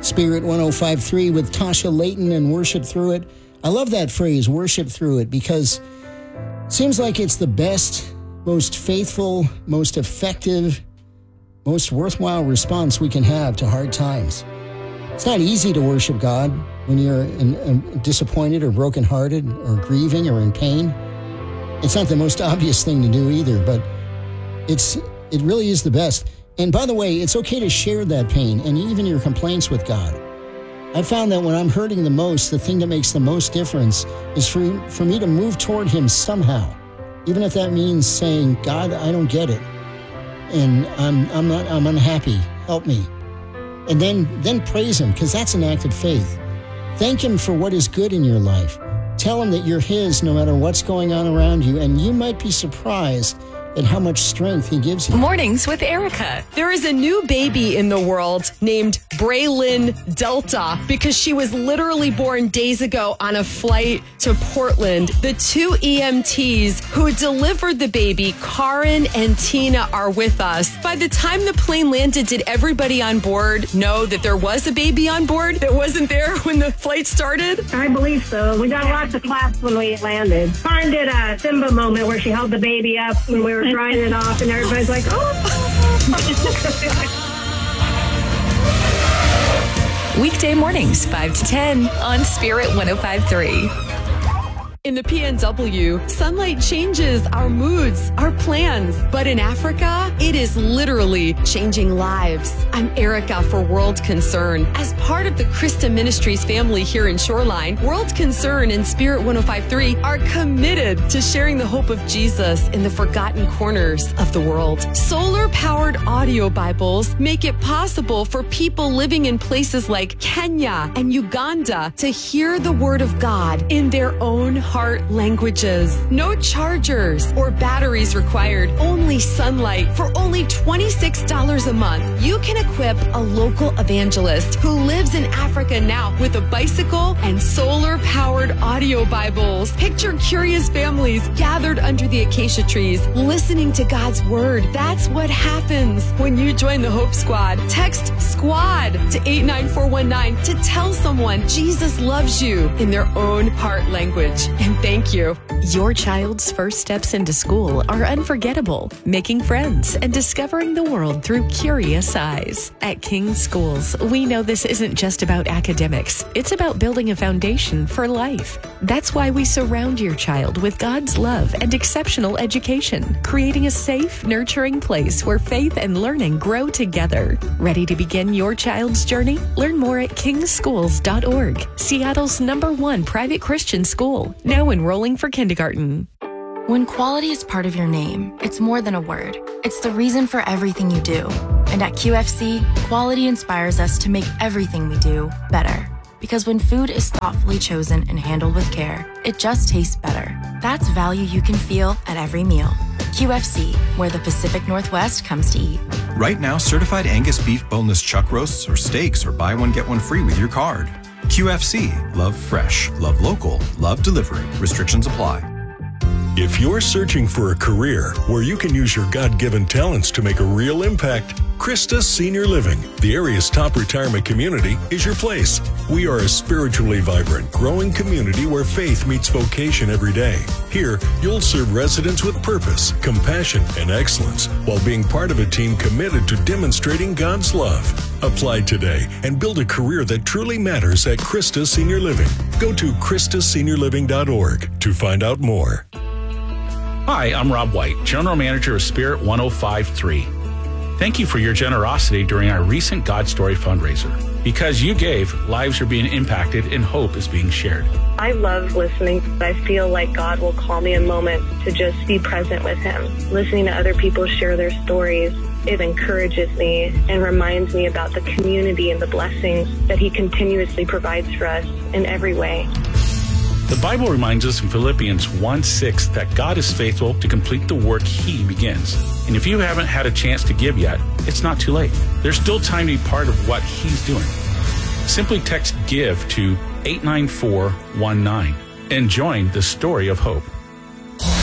Spirit 105.3 with Tasha Layton and Worship Through It. I love that phrase, worship through it, because it seems like it's the best, most faithful, most effective, most worthwhile response we can have to hard times. It's not easy to worship God when you're disappointed or brokenhearted or grieving or in pain. It's not the most obvious thing to do either, but it really is the best. And by the way, it's okay to share that pain and even your complaints with God. I found that when I'm hurting the most, the thing that makes the most difference is for me to move toward Him somehow, even if that means saying, God, I don't get it, and I'm unhappy. Help me. And then praise Him, because that's an act of faith. Thank Him for what is good in your life. Tell Him that you're His no matter what's going on around you, and you might be surprised at how much strength He gives you. Mornings with Erica. There is a new baby in the world named Braylon Delta because she was literally born days ago on a flight to Portland. The two EMTs who delivered the baby, Karin and Tina, are with us. By the time the plane landed, did everybody on board know that there was a baby on board that wasn't there when the flight started? I believe so. We got lots of claps when we landed. Karin did a Simba moment where she held the baby up when we were drying it off, and everybody's like, oh. Weekday mornings, 5 to 10 on Spirit 105.3. In the PNW, sunlight changes our moods, our plans. But in Africa, it is literally changing lives. I'm Erica for World Concern. As part of the Christa Ministries family here in Shoreline, World Concern and Spirit 105.3 are committed to sharing the hope of Jesus in the forgotten corners of the world. Solar-powered audio Bibles make it possible for people living in places like Kenya and Uganda to hear the Word of God in their own heart languages. No chargers or batteries required, only sunlight. For only $26 a month, you can equip a local evangelist who lives in Africa now with a bicycle and solar-powered audio Bibles. Picture curious families gathered under the acacia trees, listening to God's Word. That's what happens when you join the Hope Squad. Text SQUAD to 89419 to tell someone Jesus loves you in their own heart language. And thank you. Your child's first steps into school are unforgettable, making friends and discovering the world through curious eyes. At King Schools, we know this isn't just about academics. It's about building a foundation for life. That's why we surround your child with God's love and exceptional education, creating a safe, nurturing place where faith and learning grow together. Ready to begin your child's journey? Learn more at kingschools.org, Seattle's #1 private Christian school, now enrolling for kindergarten. When quality is part of your name, it's more than a word. It's the reason for everything you do. And at QFC, quality inspires us to make everything we do better. Because when food is thoughtfully chosen and handled with care, it just tastes better. That's value you can feel at every meal. QFC, where the Pacific Northwest comes to eat. Right now, certified Angus beef boneless chuck roasts or steaks or buy one, get one free with your card. QFC, love fresh, love local, love delivery. Restrictions apply. If you're searching for a career where you can use your God-given talents to make a real impact, Christa Senior Living, the area's top retirement community, is your place. We are a spiritually vibrant, growing community where faith meets vocation every day. Here, you'll serve residents with purpose, compassion, and excellence while being part of a team committed to demonstrating God's love. Apply today and build a career that truly matters at Christa Senior Living. Go to christaseniorliving.org to find out more. Hi, I'm Rob White, General Manager of Spirit 105.3. Thank you for your generosity during our recent God Story fundraiser. Because you gave, lives are being impacted and hope is being shared. I love listening. I feel like God will call me in moments to just be present with Him. Listening to other people share their stories, it encourages me and reminds me about the community and the blessings that He continuously provides for us in every way. The Bible reminds us in Philippians 1:6 that God is faithful to complete the work He begins. And if you haven't had a chance to give yet, it's not too late. There's still time to be part of what He's doing. Simply text GIVE to 89419 and join the story of hope.